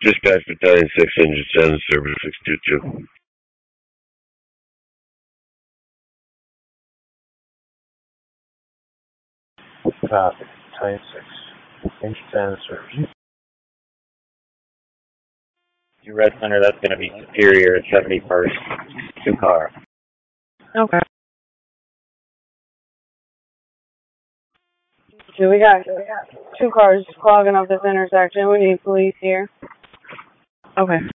Dispatch Battalion 6, Engine 10, Service 622. Copy. Battalion 6, Engine 10, Service. Your Red Center, that's going to be Superior 71st, 2-car. Okay. So we got 2 cars clogging up this intersection. We need police here. Okay.